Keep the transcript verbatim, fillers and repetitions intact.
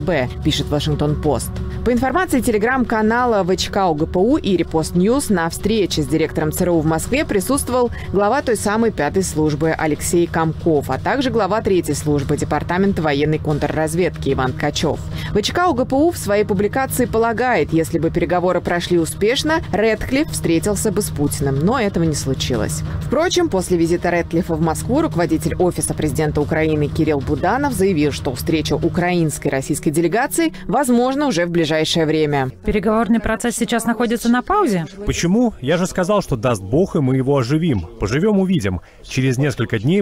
Б, пишет Вашингтон-Пост. По информации телеграм-канала ВЧК ОГПУ и Репост Ньюс, на встрече с директором ЦРУ в Москве присутствовал глава той самой пятой службы Алексей Комков, а также глава третьей службы Департамента военной контрразведки Иван Ткачев. ВЧК ОГПУ в своей публикации полагает, если бы переговоры прошли успешно, Рэдклифф встретился бы с Путиным, но этого не случилось. Впрочем, после визита Рэдклиффа в Москву руководитель Офиса президента Украины Кирилл Буданов заявил, что встреча украинской и российской делегации возможно уже в ближайшее время. Переговорный процесс сейчас находится на паузе? Почему? Я же сказал, что даст Бог, и мы его оживим. Поживем — увидим. Через несколько дней